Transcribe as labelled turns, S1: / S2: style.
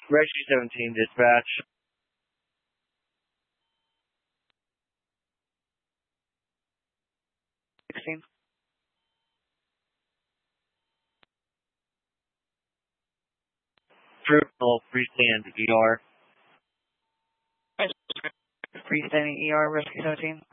S1: Rescue 17, dispatch. 16. Criminal freestand ER.
S2: Freestanding ER, Rescue 17.